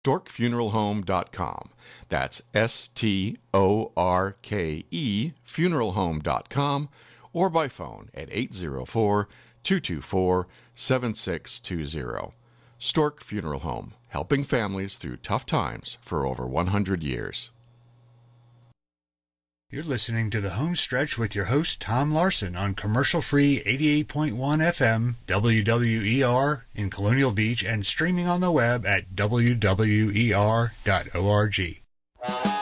StorkFuneralHome.com. That's STORKE funeralhome.com, or by phone at 804-224-7620. Stork Funeral Home, helping families through tough times for over 100 years. You're listening to The Home Stretch with your host, Tom Larson, on commercial-free 88.1 FM WWER in Colonial Beach and streaming on the web at WWER.org.